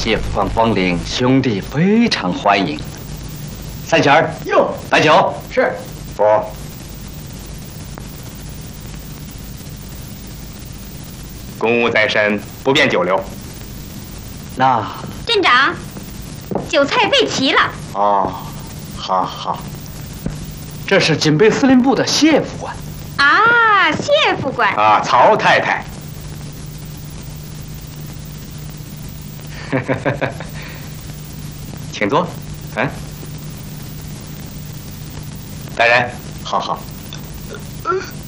谢副官光临，兄弟非常欢迎。三弦儿， 哟， 来酒。 是。 不。 公务在身，不便久留。 那镇长，酒菜备齐了。 哦，好好。这是警备司令部的谢副官。 啊，谢副官。 啊，曹太太。请坐。嗯。大人， 好好。